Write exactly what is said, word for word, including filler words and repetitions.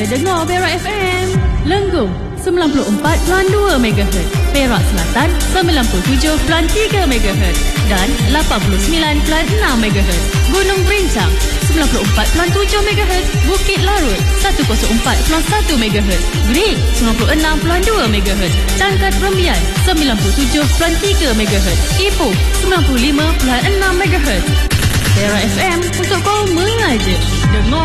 Mula dengar Perak F M. Lenggong sembilan puluh empat perpuluhan dua megahertz, Perak Selatan sembilan puluh tujuh perpuluhan tiga megahertz dan lapan puluh sembilan perpuluhan enam megahertz. Gunung Berincang sembilan puluh empat perpuluhan tujuh megahertz, Bukit Larut seratus empat perpuluhan satu megahertz, Grid sembilan puluh enam perpuluhan dua megahertz, Cangkat Rembian sembilan puluh tujuh perpuluhan tiga megahertz, Ipoh sembilan puluh lima perpuluhan enam megahertz. Perak F M untuk kau mengaja. Dengar